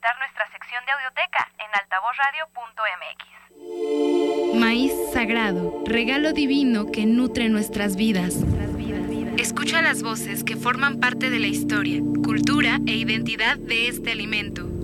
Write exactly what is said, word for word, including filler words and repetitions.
visitar nuestra sección de audioteca en altavoz radio punto m x. Maíz sagrado, regalo divino que nutre nuestras vidas. Escucha las voces que forman parte de la historia, cultura e identidad de este alimento.